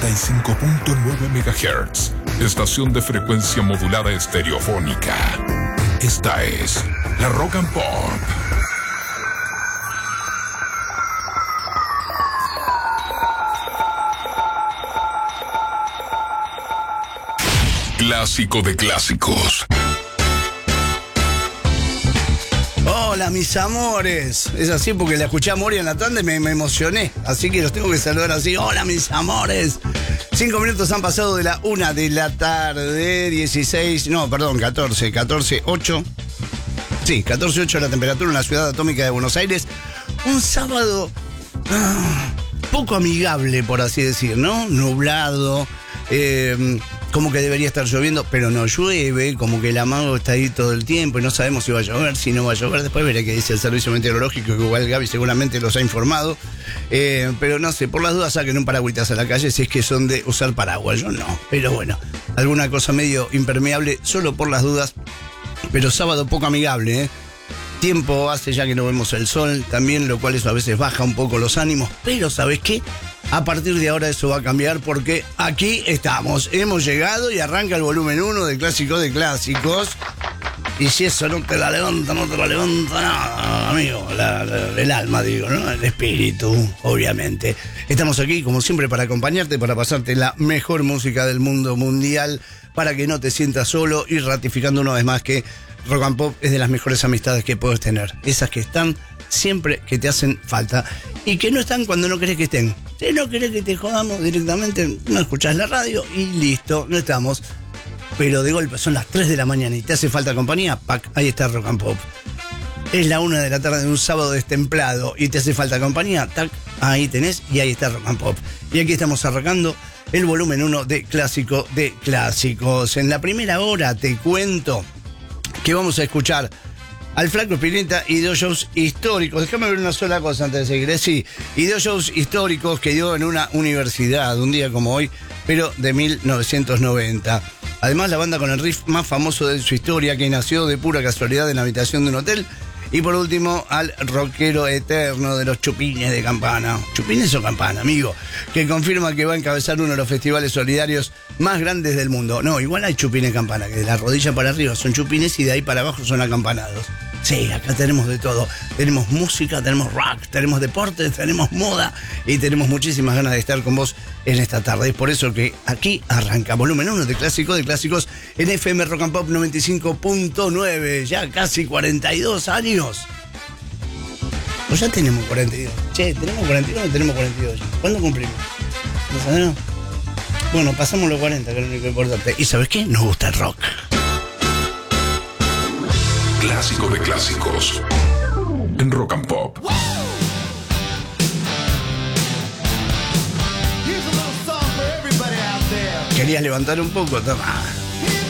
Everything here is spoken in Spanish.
95.9 MHz, estación de frecuencia modulada estereofónica. Esta es la Rock and Pop. Clásico de clásicos. Hola, mis amores. Es así porque la escuché a Moria en la tanda y me emocioné. Así que los tengo que saludar así. Hola, mis amores. 5 minutos han pasado de la 1 de la tarde. 14:08. Sí, 14:08 la temperatura en la ciudad atómica de Buenos Aires. Un sábado poco amigable, por así decir, ¿no? Nublado. Como que debería estar lloviendo, pero no llueve, como que el amago está ahí todo el tiempo y no sabemos si va a llover, si no va a llover. Después veré qué dice el servicio meteorológico, que igual Gaby seguramente los ha informado. Pero no sé, por las dudas saquen un paragüitas a la calle si es que son de usar paraguas. Yo no, pero bueno, alguna cosa medio impermeable, solo por las dudas. Pero sábado poco amigable, ¿eh? Tiempo hace ya que no vemos el sol también, lo cual eso a veces baja un poco los ánimos, pero ¿sabes qué? A partir de ahora eso va a cambiar porque aquí estamos, hemos llegado y arranca el volumen 1 de Clásico de Clásicos. Y si eso no te la levanta nada, amigo, el alma, digo, ¿no? El espíritu, obviamente. Estamos aquí, como siempre, para acompañarte, para pasarte la mejor música del mundo mundial, para que no te sientas solo y ratificando una vez más que Rock and Pop es de las mejores amistades que puedes tener. Esas que están siempre que te hacen falta y que no están cuando no querés que estén. Si no querés que te jodamos directamente, no escuchás la radio y listo, no estamos. Pero de golpe son las 3 de la mañana y te hace falta compañía, ¡pac! Ahí está Rock and Pop. Es la 1 de la tarde de un sábado destemplado y te hace falta compañía, ¡tac! Ahí tenés y ahí está Rock and Pop. Y aquí estamos arrancando el volumen 1 de Clásico de Clásicos. En la primera hora te cuento que vamos a escuchar al Flaco Spinetta y dos shows históricos. Déjame ver una sola cosa antes de seguir. Sí, y dos shows históricos que dio en una universidad, un día como hoy, pero de 1990. Además, la banda con el riff más famoso de su historia, que nació de pura casualidad en la habitación de un hotel. Y por último, al rockero eterno de los Chupines de Campana. ¿Chupines o Campana, amigo? Que confirma que va a encabezar uno de los festivales solidarios más grandes del mundo. No, igual hay Chupines Campana, que de la rodilla para arriba son chupines y de ahí para abajo son acampanados. Sí, acá tenemos de todo. Tenemos música, tenemos rock, tenemos deportes, tenemos moda y tenemos muchísimas ganas de estar con vos en esta tarde. Es por eso que aquí arranca volumen 1 de Clásicos en FM Rock and Pop 95.9. Ya casi 42 años. Pues ya tenemos 42. Che, ¿tenemos 42 o tenemos 42? ¿Cuándo cumplimos? ¿No sabemos? Bueno, pasamos los 40, que es lo único importante. ¿Y sabes qué? Nos gusta el rock. Clásico de Clásicos en Rock and Pop. ¿Querías levantar un poco? Toma.